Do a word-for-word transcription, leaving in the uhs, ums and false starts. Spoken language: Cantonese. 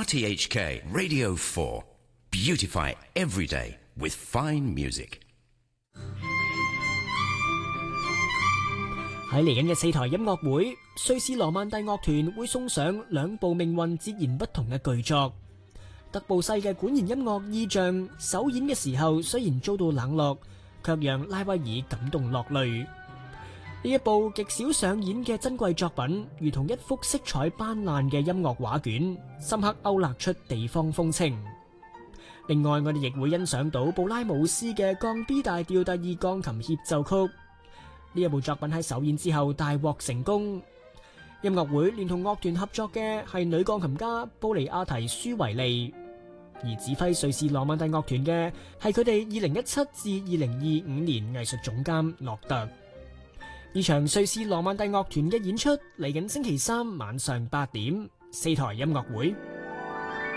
T H K Radio four. Beautify every day with fine music. 喺嚟緊嘅四台音樂會，瑞士羅曼蒂樂團會送上兩部命運截然不同嘅巨作。德布西嘅管弦音樂意象首演嘅時候，雖然遭到冷落，卻讓拉威爾感動落淚。呢一部極少上演嘅珍貴作品，如同一幅色彩斑斕嘅音樂畫卷，深刻勾勒出地方風情。另外，我哋亦會欣賞到布拉姆斯嘅降 B 大調第二鋼琴協奏曲。呢一部作品喺首演之後大獲成功。音樂會聯同樂團合作嘅係女鋼琴家布利亞提舒維利，而指揮瑞士羅曼蒂樂團嘅係佢哋二零一七至二零二五年藝術總監諾特。呢場瑞士羅曼蒂樂團嘅演出嚟緊星期三晚上八點，四台音樂會。